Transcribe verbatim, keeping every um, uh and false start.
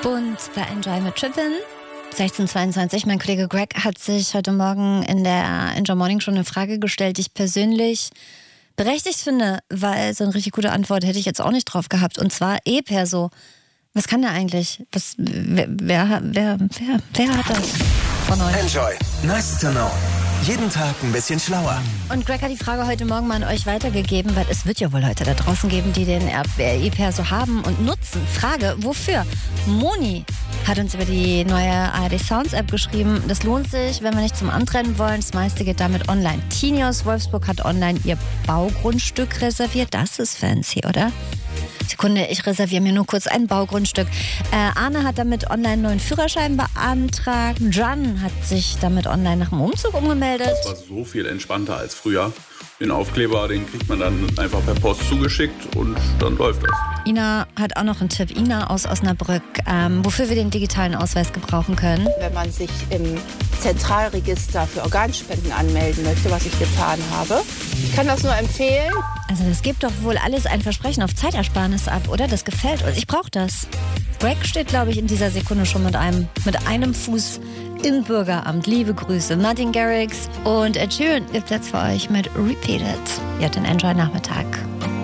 Und bei Enjoy mit Trippin. sechzehn Uhr zweiundzwanzig. Mein Kollege Greg hat sich heute Morgen in der Enjoy Morning schon eine Frage gestellt, die ich persönlich berechtigt finde, weil so eine richtig gute Antwort hätte ich jetzt auch nicht drauf gehabt. Und zwar E-Perso. Was kann der eigentlich? Was, wer, wer, wer, wer, wer hat das von euch? Enjoy. Nice to know. Jeden Tag ein bisschen schlauer. Und Greg hat die Frage heute Morgen mal an euch weitergegeben, weil es wird ja wohl Leute da draußen geben, die den E-Perso haben und nutzen. Frage, wofür? Moni hat uns über die neue A R D Sounds App geschrieben. Das lohnt sich, wenn wir nicht zum Amt rennen wollen. Das meiste geht damit online. Tini aus Wolfsburg hat online ihr Baugrundstück reserviert. Das ist fancy, oder? Sekunde, ich reserviere mir nur kurz ein Baugrundstück. Äh, Arne hat damit online einen neuen Führerschein beantragt. Jan hat sich damit online nach dem Umzug umgemeldet. Das war so viel entspannter als früher. Den Aufkleber, den kriegt man dann einfach per Post zugeschickt und dann läuft das. Ina hat auch noch einen Tipp. Ina aus Osnabrück, ähm, wofür wir den digitalen Ausweis gebrauchen können. Wenn man sich im Zentralregister für Organspenden anmelden möchte, was ich getan habe. Ich kann das nur empfehlen. Also das gibt doch wohl alles ein Versprechen auf Zeitersparnis ab, oder? Das gefällt uns. Ich brauche das. Greg steht, glaube ich, in dieser Sekunde schon mit einem, mit einem Fuß im Bürgeramt. Liebe Grüße. Martin Garrix und Ed Sheeran gibt's jetzt für euch mit Repeated. Ihr habt den Enjoy Nachmittag.